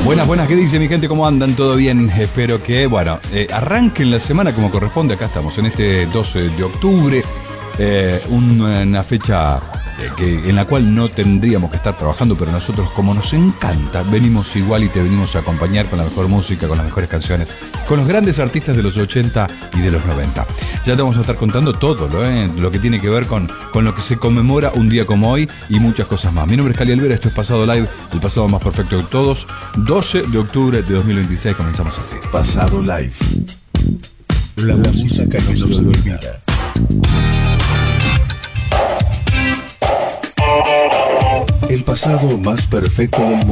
Buenas, buenas, ¿qué dice mi gente? ¿Cómo andan? ¿Todo bien? Espero que, bueno, arranquen la semana como corresponde. Acá estamos en este 12 de octubre, una fecha en la cual no tendríamos que estar trabajando, pero nosotros, como nos encanta, venimos igual y te venimos a acompañar con la mejor música, con las mejores canciones, con los grandes artistas de los 80 y de los 90. Ya te vamos a estar contando todo lo que tiene que ver con lo que se conmemora un día como hoy y muchas cosas más. Mi nombre es Cali Alvera, esto es Pasado Live, el pasado más perfecto de todos. 12 de octubre de 2026, comenzamos así. Pasado Live. La música que no se olvida. El pasado más perfecto del mundo.